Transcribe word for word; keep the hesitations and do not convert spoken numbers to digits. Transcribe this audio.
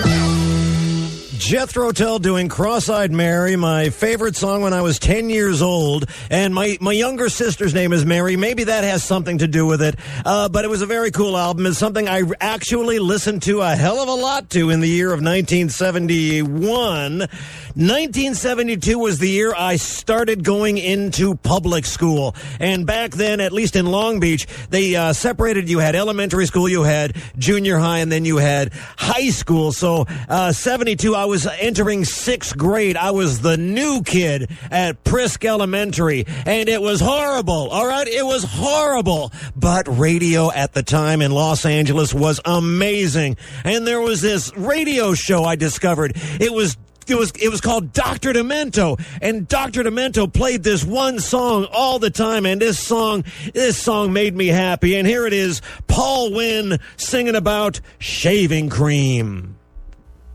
Jethro Tull doing Cross-Eyed Mary, my favorite song when I was ten years old, and my, my younger sister's name is Mary. Maybe that has something to do with it, uh, but it was a very cool album. It's something I actually listened to a hell of a lot to in the year of nineteen seventy-one. nineteen seventy-two was the year I started going into public school, and back then, at least in Long Beach, they uh, separated. You had elementary school, you had junior high, and then you had high school. So uh, seventy-two, I was entering sixth grade. I was the new kid at Prisk Elementary, and it was horrible, all right? It was horrible. But radio at the time in Los Angeles was amazing, and there was this radio show I discovered. It was It was it was called Doctor Demento, and Doctor Demento played this one song all the time, and this song this song made me happy. And here it is, Paul Wynn singing about shaving cream.